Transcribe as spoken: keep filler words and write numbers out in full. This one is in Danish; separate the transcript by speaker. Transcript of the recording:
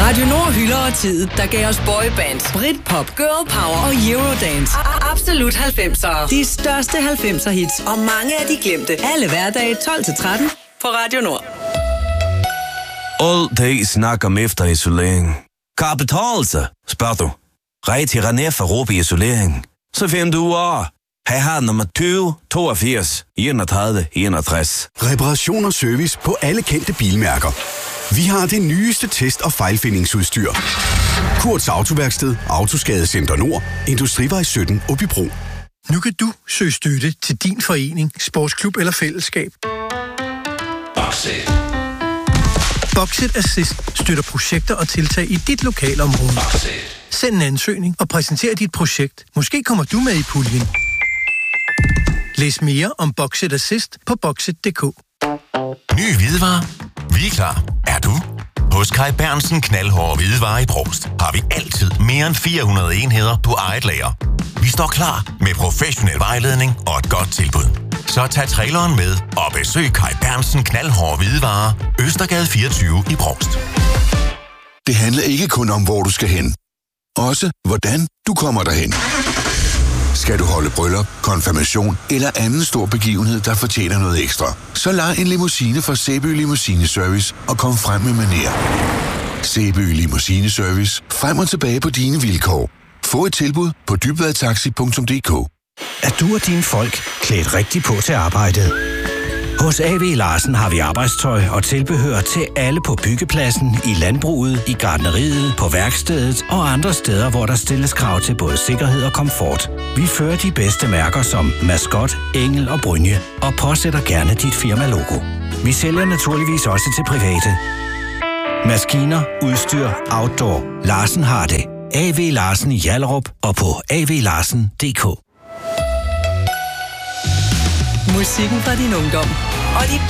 Speaker 1: Radio Nord hylder tid, der gav os boybands, Britpop, girl power og Eurodance. Absolut halvfemsere. De største halvfemser hits og mange af de glemte. Alle hverdage tolv til tretten på Radio Nord.
Speaker 2: All day snakker om efterisolering. Kan det betale sig, spørger du? Rej til René for Råbe Isolering. Så finder du år. Her har nummer tyve toogfirs enogtredive enogtres.
Speaker 3: Reparation og service på alle kendte bilmærker. Vi har det nyeste test- og fejlfindingsudstyr. Kurts Autoværksted, Autoskadecenter Nord, Industrivej sytten, Åbybro.
Speaker 4: Nu kan du søge støtte til din forening, sportsklub eller fællesskab.
Speaker 5: Boxit.
Speaker 4: Boxit Assist støtter projekter og tiltag i dit lokalområde.
Speaker 5: Boxit.
Speaker 4: Send en ansøgning og præsenter dit projekt. Måske kommer du med i puljen. Læs mere om Boxit Assist på boxit punktum d k.
Speaker 6: Ny hvidevare. Vi er klar. Er du? Hos Kai Bernsen knaldhårde hvidevare i Brovst har vi altid mere end fire hundrede enheder på eget lager. Vi står klar med professionel vejledning og et godt tilbud. Så tag traileren med og besøg Kai Bernsen knaldhårde hvidevare, Østergade fireogtyve i Brovst.
Speaker 7: Det handler ikke kun om, hvor du skal hen. Også hvordan du kommer derhen. Skal du holde bryllup, konfirmation eller anden stor begivenhed, der fortjener noget ekstra, så lej en limousine fra Sæby Limousine Service og kom frem med manér. Sæby Limousine Service. Frem og tilbage på dine vilkår. Få et tilbud på dybvadtaxi punktum d k.
Speaker 8: Er du og dine folk klædt rigtigt på til arbejdet? Hos A V Larsen har vi arbejdstøj og tilbehør til alle på byggepladsen, i landbruget, i gartneriet, på værkstedet og andre steder, hvor der stilles krav til både sikkerhed og komfort. Vi fører de bedste mærker som Maskot, Engel og Brynje og påsætter gerne dit firma-logo. Vi sælger naturligvis også til private. Maskiner, udstyr, outdoor. Larsen har det. A V Larsen i Hjallerup og på a v larsen punktum d k.
Speaker 1: Musikken fra din ungdom og de